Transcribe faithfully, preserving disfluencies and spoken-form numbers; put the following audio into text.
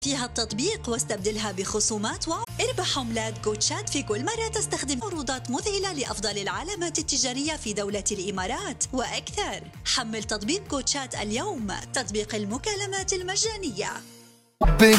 فيها التطبيق واستبدلها بخصومات واربح عملات جوتشات في كل مرة تستخدم عروضات مذهلة لأفضل العلامات التجارية في دولة الإمارات وأكثر. حمل تطبيق جوتشات اليوم، تطبيق المكالمات المجانية.